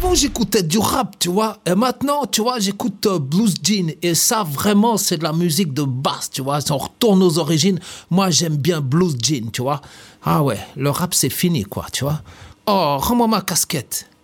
Avant, j'écoutais du rap, tu vois. Et maintenant, tu vois, j'écoute Blues Jean. Et ça, vraiment, c'est de la musique de basse, tu vois. Si on retourne aux origines, moi, j'aime bien Blues Jean, tu vois. Ah ouais, le rap, c'est fini, quoi, tu vois. Oh, rends-moi ma casquette.